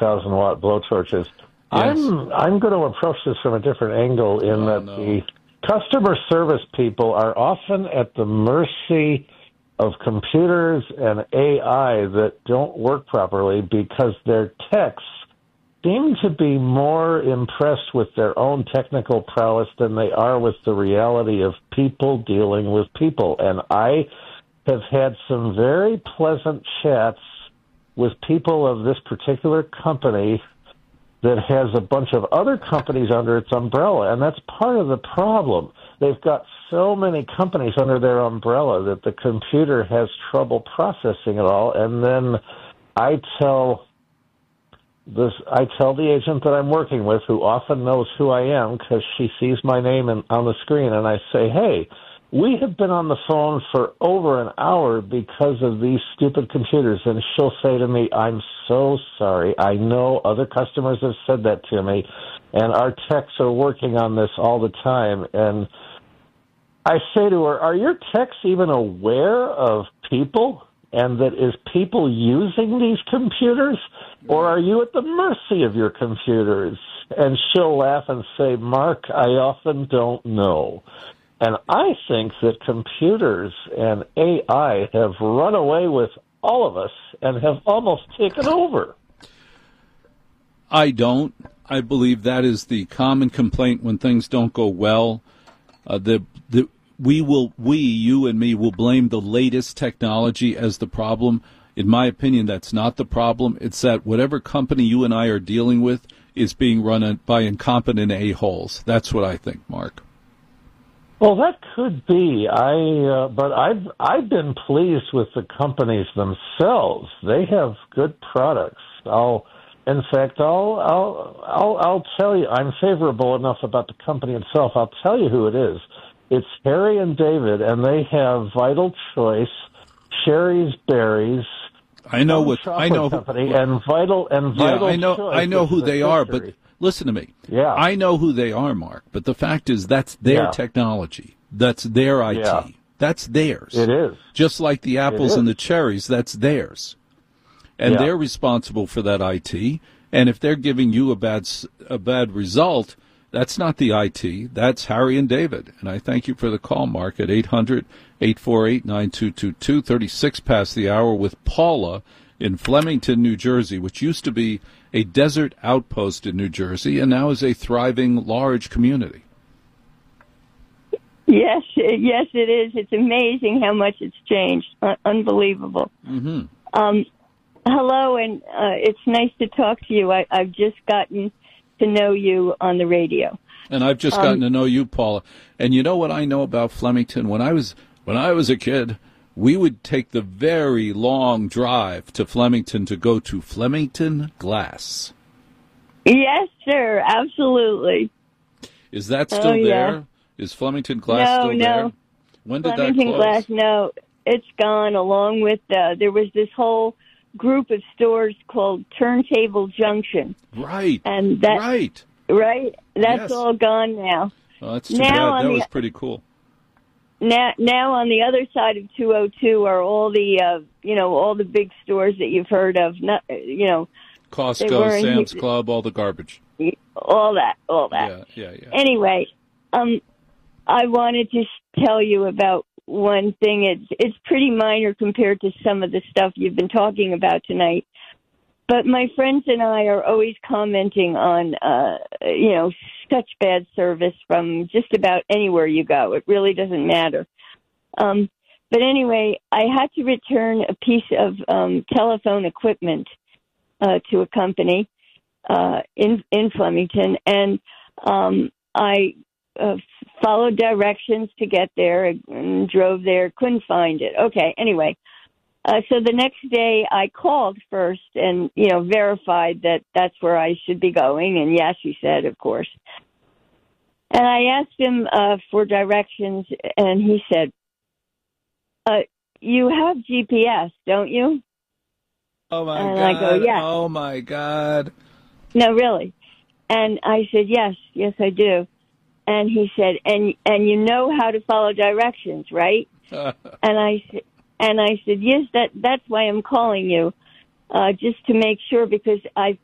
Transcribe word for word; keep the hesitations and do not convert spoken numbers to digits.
thousand watt blowtorches. Yes. I'm I'm going to approach this from a different angle in oh, that no. the customer service people are often at the mercy of computers and A I that don't work properly because their techs seem to be more impressed with their own technical prowess than they are with the reality of people dealing with people. And I have had some very pleasant chats with people of this particular company that has a bunch of other companies under its umbrella, and that's part of the problem. They've got so many companies under their umbrella that the computer has trouble processing it all, and then I tell this, I tell the agent that I'm working with, who often knows who I am because she sees my name in, on the screen, and I say, hey, we have been on the phone for over an hour because of these stupid computers. And she'll say to me, I'm so sorry. I know other customers have said that to me, and our techs are working on this all the time. And I say to her, are your techs even aware of people and that is people using these computers? Or are you at the mercy of your computers? And she'll laugh and say, Mark, I often don't know. And I think that computers and A I have run away with all of us and have almost taken over. I don't. I believe that is the common complaint when things don't go well. Uh, the the we will we you and me will blame the latest technology as the problem. In my opinion, that's not the problem. It's that whatever company you and I are dealing with is being run by incompetent a-holes. That's what I think, Mark. Well, that could be. I, uh, but I've I've been pleased with the companies themselves. They have good products. I'll, in fact, I'll I'll I'll, I'll tell you. I'm favorable enough about the company itself. I'll tell you who it is. It's Harry and David, and they have Vital Choice, Sherry's Berries. I know what I know. Company who, and Vital and Vital. Yeah, I know. Choice, I know who they are, but. Listen to me. Yeah. I know who they are, Mark, but the fact is that's their yeah. technology. That's their I T. Yeah. That's theirs. It is. Just like the apples and the cherries, that's theirs. And yeah. they're responsible for that I T. And if they're giving you a bad a bad result, that's not the I T. That's Harry and David. And I thank you for the call, Mark, at eight hundred, eight four eight, nine two two two, thirty-six past the hour with Paula in Flemington, New Jersey, which used to be a desert outpost in New Jersey and now is a thriving, large community. Yes, yes, it is. It's amazing how much it's changed. Uh, unbelievable. Mm-hmm. Um, hello, and uh, it's nice to talk to you. I, I've just gotten to know you on the radio. And I've just um, gotten to know you, Paula. And you know what I know about Flemington? When I was when I was a kid, we would take the very long drive to Flemington to go to Flemington Glass. Yes, sir, absolutely. Is that still oh, there? Yeah. Is Flemington Glass no, still no. there? When did Flemington that close? Glass, no, it's gone. Along with, uh, there was this whole group of stores called Turntable Junction. Right, and that, right. Right, that's yes. all gone now. Oh, that's too now bad. That the, was pretty cool. Now, now on the other side of two oh two are all the, uh, you know, all the big stores that you've heard of. Not, you know, Costco, Sam's he, Club, all the garbage. All that, all that. Yeah, yeah, yeah. Anyway, um, I wanted to tell you about one thing. It's it's pretty minor compared to some of the stuff you've been talking about tonight. But my friends and I are always commenting on, uh, you know, such bad service from just about anywhere you go. It really doesn't matter. Um, but anyway, I had to return a piece of um, telephone equipment uh, to a company uh, in in Flemington, and um, I uh, followed directions to get there and drove there. Couldn't find it. Okay, anyway. Uh, so the next day I called first and, you know, verified that that's where I should be going. And yes, he said, of course. And I asked him uh, for directions, and he said, uh, you have G P S, don't you? Oh, my and God. I go, yes. Oh, my God. No, really. And I said, yes, yes, I do. And he said, and and you know how to follow directions, right? and I said, And I said, yes, that that's why I'm calling you, uh, just to make sure, because I've